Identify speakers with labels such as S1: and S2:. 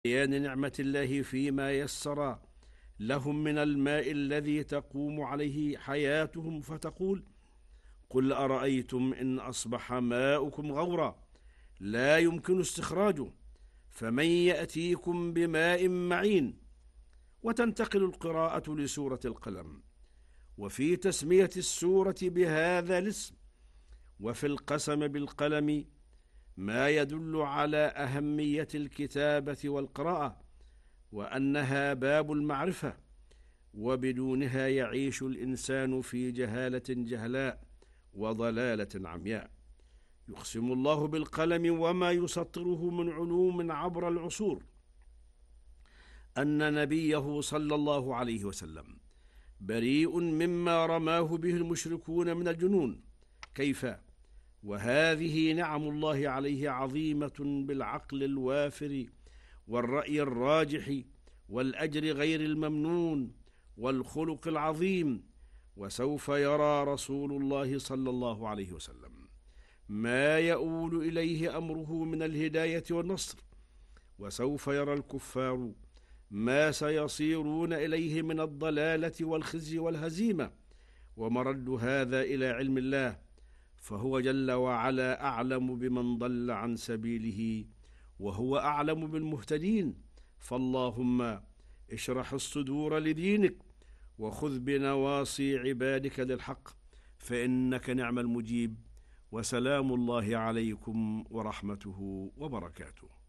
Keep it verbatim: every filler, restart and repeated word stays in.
S1: بيان نعمة الله فيما يسر لهم من الماء الذي تقوم عليه حياتهم، فتقول: قل أرأيتم إن أصبح ماؤكم غورا لا يمكن استخراجه فمن يأتيكم بماء معين. وتنتقل القراءة لسورة القلم، وفي تسمية السورة بهذا الاسم وفي القسم بالقلم ما يدل على أهمية الكتابة والقراءة، وأنها باب المعرفة، وبدونها يعيش الإنسان في جهالة جهلاء وضلالة عمياء. يقسم الله بالقلم وما يسطره من علوم عبر العصور أن نبيه صلى الله عليه وسلم بريء مما رماه به المشركون من الجنون. كيف وهذه نعم الله عليه عظيمة بالعقل الوافر والرأي الراجح والأجر غير الممنون والخلق العظيم. وسوف يرى رسول الله صلى الله عليه وسلم ما يؤول إليه أمره من الهداية والنصر، وسوف يرى الكفار ما سيصيرون إليه من الضلالة والخزي والهزيمة. ومرد هذا إلى علم الله، فهو جل وعلا أعلم بمن ضل عن سبيله وهو أعلم بالمهتدين. فاللهم اشرح الصدور لدينك وخذ بنواصي عبادك للحق، فإنك نعم المجيب. وسلام الله عليكم ورحمته وبركاته.